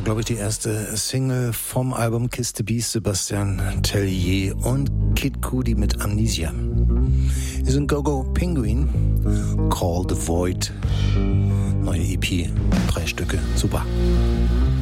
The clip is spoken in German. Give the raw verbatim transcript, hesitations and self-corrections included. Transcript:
glaube ich, die erste Single vom Album Kiss the Beast, Sebastian Tellier und Kid Cudi mit Amnesia. Wir sind Go-Go Penguin, Call the Void, neue E P, drei Stücke, super.